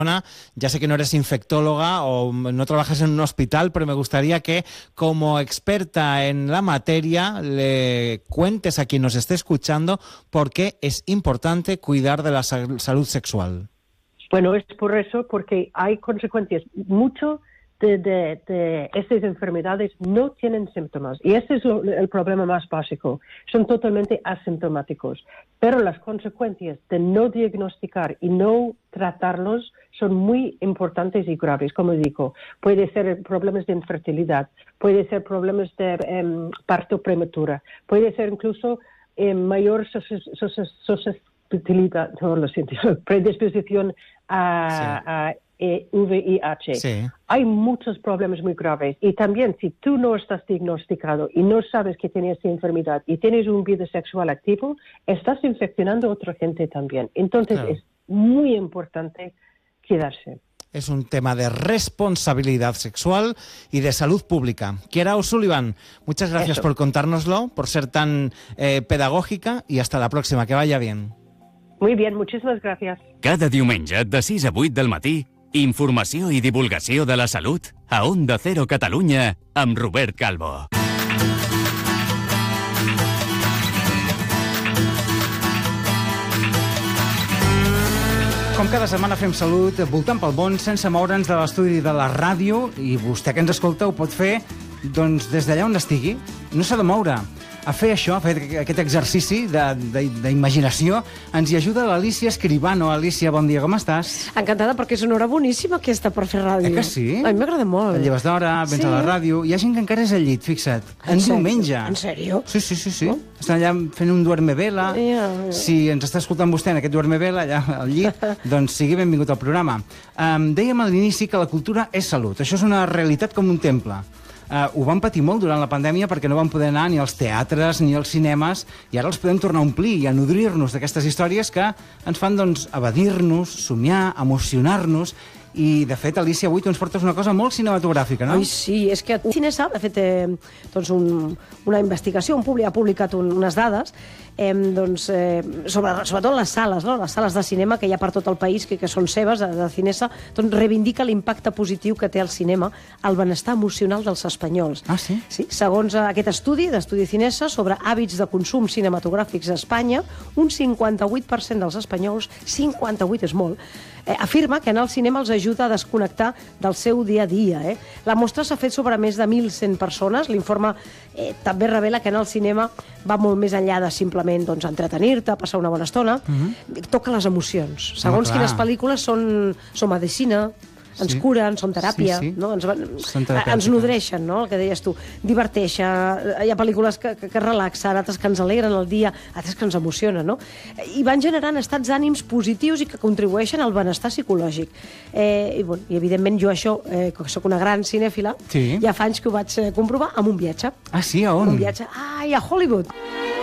Ya sé que no eres infectóloga o no trabajas en un hospital, pero me gustaría que, como experta en la materia, le cuentes a quien nos esté escuchando por qué es importante cuidar de la salud sexual. Bueno, es por eso, porque hay consecuencias. Mucho de estas enfermedades no tienen síntomas. Y ese es el problema más básico. Son totalmente asintomáticos. Pero las consecuencias de no diagnosticar y no tratarlos son muy importantes y graves. Como digo, puede ser problemas de infertilidad, puede ser problemas de parto prematura, puede ser incluso mayor susceptibilidad, predisposición a VIH. Sí. Hay muchos problemas muy graves. Y también, si tú no estás diagnosticado y no sabes que tienes esta enfermedad y tienes un vida sexual activo, estás infeccionando a otra gente también. Entonces, claro, es muy importante cuidarse. Es un tema de responsabilidad sexual y de salud pública. Kiera O'Sullivan, muchas gracias por contárnoslo, por ser tan pedagógica, y hasta la próxima. Que vaya bien. Muy bien, muchísimas gracias. Cada diumenge de 6 a 8 del matí, informació i divulgació de la salut a Onda Cero Catalunya amb Robert Calvo. Com cada setmana fem salut voltant pel món sense moure'ns de l'estudi de la ràdio, i vostè que ens escolta ho pot fer doncs des d'allà on estigui. No s'ha de moure. A fer això, a fer aquest exercici d'imaginació, ens hi ajuda l'Alícia Escribano. Alícia, bon dia, com estàs? Encantada, perquè és una hora boníssima aquesta per fer ràdio. Que sí? A mi m'agrada molt. Et lleves d'hora, vens a la ràdio. Hi ha gent que encara és al llit, fixa't. En diumenge. En sèrio? Sí. Estan allà fent un duerme-vela. Si ens està escoltant vostè en aquest duerme-vela, allà al llit, doncs sigui benvingut al programa. Dèiem a l'inici que la cultura és salut. Això és una realitat com un temple. Ho vam patir molt durant la pandèmia perquè no vam poder anar ni als teatres ni als cinemes, i ara els podem tornar a omplir i a nodrir-nos d'aquestes històries que ens fan, doncs, evadir-nos, somiar, emocionar-nos. I, de fet, Alícia, avui tu ens portes una cosa molt cinematogràfica, no? Ai, sí, és que Cinesa ha fet una investigació, ha publicat unes dades sobretot les sales, no? Les sales de cinema que hi ha per tot el país, que són seves, de Cinesa, doncs reivindica l'impacte positiu que té el cinema al benestar emocional dels espanyols. Ah, sí? Sí, segons aquest d'estudi Cinesa sobre hàbits de consum cinematogràfics a Espanya, un 58% dels espanyols, 58 és molt, afirma que anar al cinema els ajuda a desconnectar del seu dia a dia. La mostra s'ha fet sobre més de 1.100 persones. L'informe també revela que anar al cinema va molt més enllà de simplement entretenir-te, passar una bona estona. Toca les emocions. Segons quines pel·lícules són medicina, ens curen, són teràpia, no? Ens nodreixen, no? El que deies tu, diverteixen. Hi ha pel·lícules que relaxen, altres que ens alegren el dia, altres que ens emocionen, no? I van generant estats d'ànims positius i que contribueixen al benestar psicològic. I evidentment jo això, que soc una gran cinèfila, ja fa anys que ho vaig comprovar amb un viatge. Ah, sí? A on? Un viatge a Hollywood.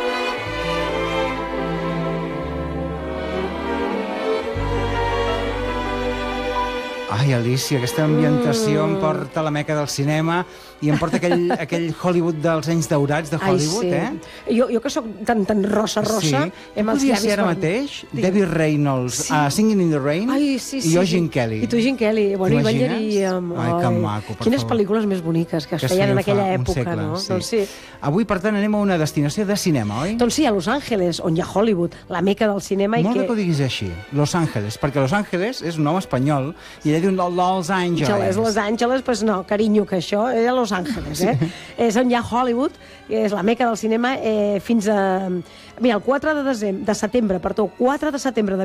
Ai, Alícia, aquesta ambientació em porta a la meca del cinema i em porta aquell Hollywood dels anys daurats de Hollywood, Jo que sóc tan rossa, Tu podries ser ara mateix Debbie Reynolds a Singing in the Rain i jo Gene Kelly. I tu Gene Kelly, i ballaríem. Ai, que maco, per favor. Quines pel·lícules més boniques que es feien en aquella època, no? Doncs sí. Avui, per tant, anem a una destinació de cinema, oi? Doncs sí, a Los Angeles, on hi ha Hollywood, la meca del cinema. Molt bé que ho diguis així, Los Angeles, perquè Los Angeles és un nom espanyol i ella diu Los Angeles. Los Angeles, doncs no, carinyo, que això era Los Angeles, És on hi ha Hollywood, és la meca del cinema, fins a... Mira, el 4 de setembre de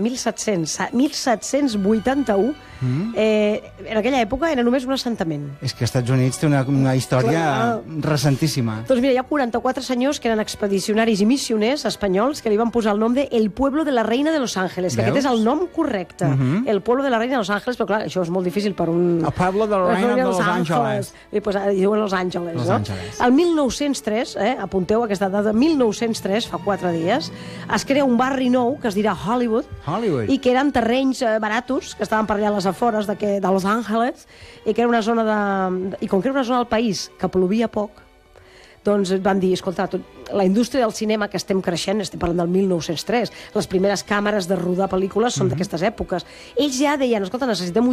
1781, en aquella època era només un assentament. És que als Estats Units té una història recentíssima. Doncs mira, hi ha 44 senyors que eren expedicionaris i missioners espanyols que li van posar el nom de El Pueblo de la Reina de Los Ángeles, que aquest és el nom correcte. El Pueblo de la Reina de Los Ángeles, però clar, això és molt difícil per un... El Pueblo de la Reina de Los Ángeles. I diuen Los Ángeles, no? El 1903, apunteu aquesta data, 1903, fa 4 dies, es crea un barri nou que es dirà Hollywood, i que eren terrenys baratos que estaven per allà a les afores de Los Angeles, i que era una zona i com que era una zona del país que plovia poc, doncs van dir, escolta, la indústria del cinema que estem creixent, estem parlant del 1903, les primeres càmeres de rodar pel·lícules són d'aquestes èpoques. Ells ja deien, escolta, necessitem un